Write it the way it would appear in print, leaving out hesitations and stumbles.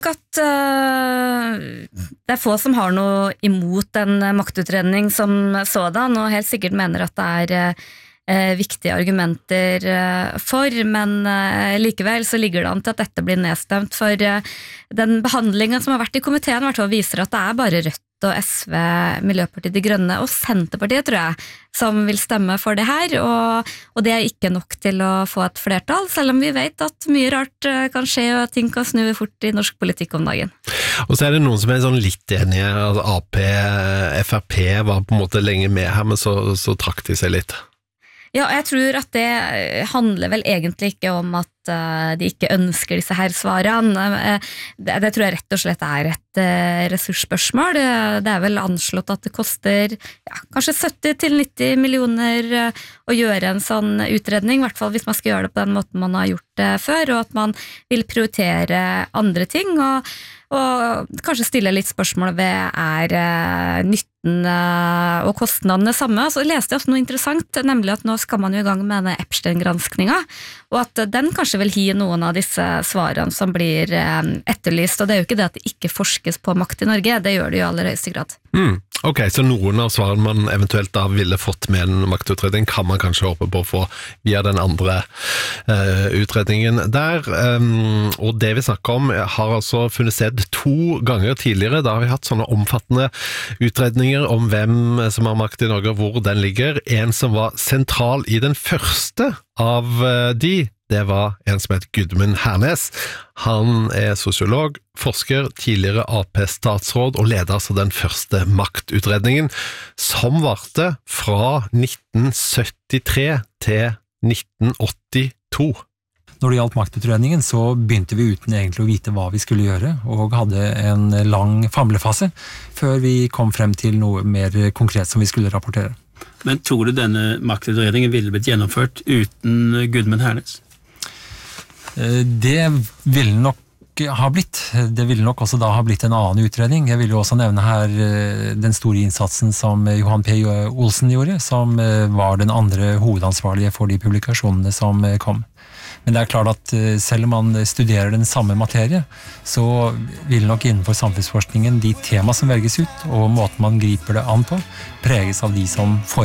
at det få som har noe imot en maktutredning som sådan, og helt sikkert mener at det viktige argumenter for, men likevel så ligger det an til at dette blir nedstemt, for den behandlingen som har vært i komiteen hvert fall viser at det bare Rødt og SV, Miljøpartiet De Grønne og Senterpartiet, tror jeg, som vil stemme for det her, og det ikke nok til å få et flertall, selv om vi vet at mye rart kan skje, og ting kan snu fort i norsk politikk om dagen. Og så det noen som sånn litt enige, altså AP, FrP var på en måte lenge med her, men så trakk de seg litt. Ja, jeg tror at det handler vel egentlig ikke om at de ikke ønsker disse her svarene. Det tror jeg rett og slett et ressursspørsmål. Det vel anslått at det koster kanskje 70-90 millioner å gjøre en sånn utredning, i hvert fall hvis man skal gjøre det på den måten man har gjort det før, og at man vil prioritere andre ting, og kanskje stille litt spørsmål ved nytten og kostnadene samme. Så leste jeg også noe interessant, nemlig at nå skal man jo i gang med denne Epstein-granskninga, og at den kanskje vil gi noen av disse svarene som blir etterlyst, og det jo ikke det at det ikke forskes på makt i Norge, det gjør det jo i aller høyeste grad. Ok, så noen av svarene man eventuelt da ville fått med en maktutredning kan man kanskje håpe på å få via den andre utredningen der, og det vi snakker om har altså funnet sted 2 ganger tidligere. Da har vi hatt sånne omfattende utredninger om hvem som har makt i Norge og hvor den ligger. En som var sentral i den første av det var en som het Gudmund Hernes. Han sosiolog, forsker, tidligere AP-statsråd og leder altså den første maktutredningen, som varte fra 1973 til 1982. Når det gjaldt maktutredningen, så begynte vi uten egentlig å vite hva vi skulle gjøre, og hadde en lang famlefase, før vi kom frem til noe mer konkret som vi skulle rapportere. Men tror du denne maktutredningen ville blitt gjennomført uten Gudmund Hernes? Det ville nok ha blitt. Det ville nok også da ha blitt en annen utredning. Jeg vil jo også nevne her den store innsatsen som Johan P. Olsen gjorde, som var den andre hovedansvarlige for de publikasjonene som kom. Men det klart at selv om man studerer den samme materie, så vil nok innenfor samfunnsforskningen de tema som velges ut, og måten man griper det an på, preges av de som